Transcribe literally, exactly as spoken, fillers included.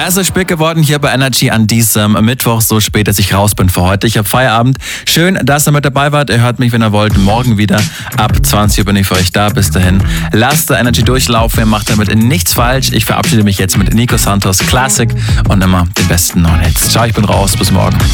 Ja, es ist spät geworden hier bei Energy an diesem Mittwoch, so spät, dass ich raus bin für heute. Ich habe Feierabend. Schön, dass ihr mit dabei wart. Ihr hört mich, wenn ihr wollt, morgen wieder. Ab zwanzig Uhr bin ich für euch da. Bis dahin, lasst der Energy durchlaufen. Ihr macht damit nichts falsch. Ich verabschiede mich jetzt mit Nico Santos Classic und immer den besten neuen Hits. Ciao, ich bin raus. Bis morgen.